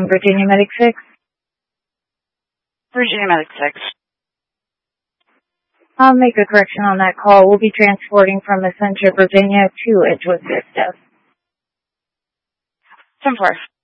Virginia Medic 6. Virginia Medic 6. I'll make a correction on that call. We'll be transporting from Essentia, Virginia to Edgewood Vista. 10-4.